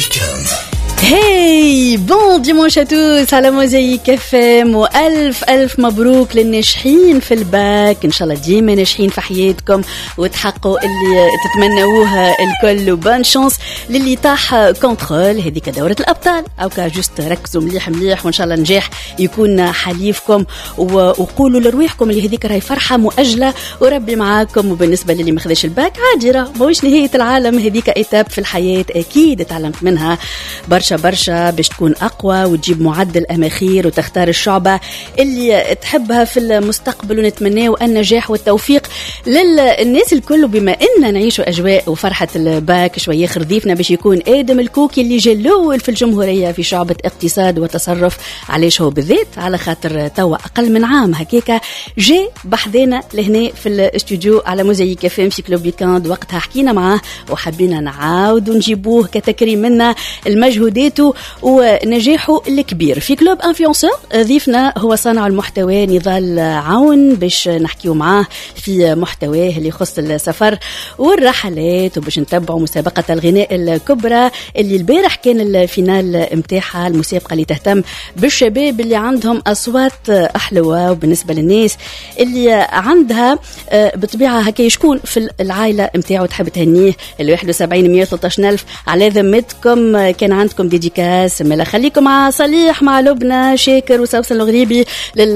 ويكند. هاي بون ديمونش توس على موزايك اف ام، والف الف مبروك للناجحين في الباك. ان شاء الله ديما ناجحين في حياتكم وتحققوا اللي تتمنوه الكل، وبان شانس للي طاح كونترول هذيك دورة الابطال او جوست ركزوا مليح مليح، وان شاء الله نجاح يكون حليفكم، وقولوا لرويحكم اللي هذيك راهي فرحه مؤجله وربي معاكم. وبالنسبه للي ما خذاش الباك عادي، راه ماهوش نهايه العالم، هذيك ايتاب في الحياه اكيد تعلمت منها برشا باش تكون أقوى وتجيب معدل أماخير وتختار الشعبة اللي تحبها في المستقبل. ونتمناه النجاح والتوفيق للناس الكل. بما أننا نعيشوا أجواء وفرحة الباك شوية، ضيفنا باش يكون آدم الكوكي اللي جاء الأول في الجمهورية في شعبة اقتصاد وتصرف. علاش هو بالذات؟ على خاطر توا أقل من عام هكاكا جاء بحذنا لهنا في الاستوديو على موزايك اف ام في كلوب ويكند. وقتها حكينا معاه وحبينا نعاود ونجيبوه كتكريم منا المجهودات ونجاحه الكبير في كلوب انفلونسور. ضيفنا هو صانع المحتوى نضال عون، باش نحكيو معاه في محتواه اللي يخص السفر والرحلات، وباش نتبعوا مسابقة الغناء الكبرى اللي البارح كان الفينال امتاحها، المسابقة اللي تهتم بالشباب اللي عندهم أصوات أحلوة. وبالنسبة للناس اللي عندها بطبيعة هكا شكون في العائلة متاعه تحب تهنيه، 71 113 ألف على ذمتكم. كان عندكم ديديكاس، ملا خليكم مع صليح مع لبنى شاكر وسوسن الغريبي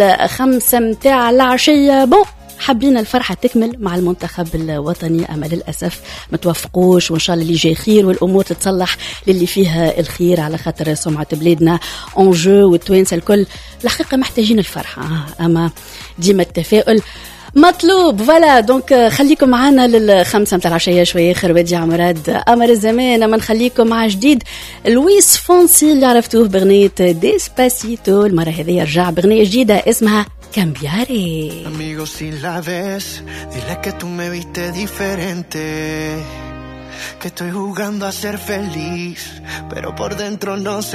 للخمسة متاع العشية. بون حبينا الفرحة تكمل مع المنتخب الوطني، أما للأسف متوفقوش، وإن شاء الله اللي جاي خير والأمور تتصلح للي فيها الخير، على خاطر سمعة بلادنا أنجو والتوانسة الكل الحقيقة محتاجين الفرحة، أما ديما التفاؤل مطلوب. فوالا دونك خليكم معنا للخمسة متاع العشية شوية خير ودي عمراد أمر الزمان. أما نخليكم مع جديد لويس فونسي اللي عرفتوه بغنية ديسباسيتو. المرة هذه رجع بغنية جديدة اسمها Cambiare. Amigos, si la ves, dile que tú me viste diferente, que estoy jugando a ser feliz, pero por dentro no sé